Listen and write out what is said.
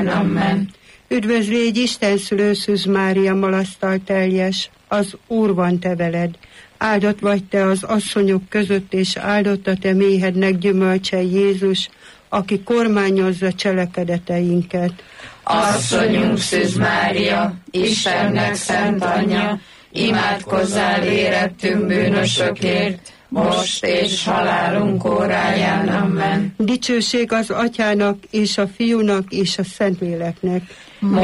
Amen. Üdvözlégy Isten szülő Szűz Mária, malasztal teljes, az Úr van te veled. Áldott vagy te az asszonyok között, és áldott a te méhednek gyümölcse Jézus, aki kormányozza cselekedeteinket. Asszonyunk Szűz Mária, Istennek szent anyja, imádkozzál érettünk bűnösökért, most és halálunk óráján. Amen. Dicsőség az Atyának, és a Fiúnak, és a Szentléleknek.